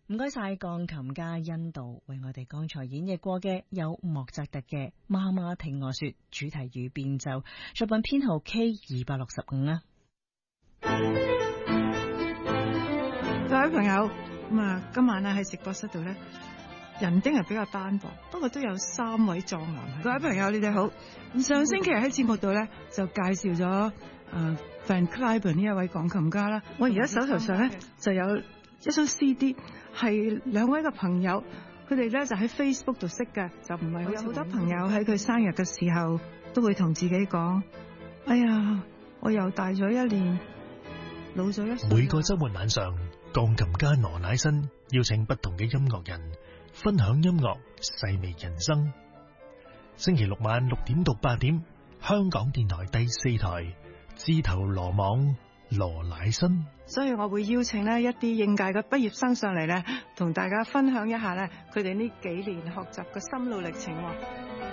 唔該晒鋼琴家殷道，為我哋剛才演繹過嘅有莫扎特嘅《媽媽聽我說》主題與變奏，作品編號 K265啊。 各位朋友，今晚咧喺直播室度咧，人丁係比較單薄，不過都有3位壯男。各位朋友，你哋好。上星期喺節目度咧就介紹咗Van Cliburn 呢一位鋼琴家啦。我而家手頭上咧就有一張 CD， 係2位嘅朋友，佢哋咧就喺 Facebook 度識嘅，就唔係有好多朋友喺佢生日嘅時候都會同自己講：哎呀，我又大咗1年，老咗1歲。 每個週末晚上，鋼琴家羅乃新邀請不同嘅音樂人分享音樂，細味人生。星期六晚6點到8點，香港電台第4台，自投羅網，羅乃新。 所以我會邀請呢一啲應屆嘅畢業生上嚟咧，同大家分享一下咧佢哋呢幾年學習嘅心路歷程。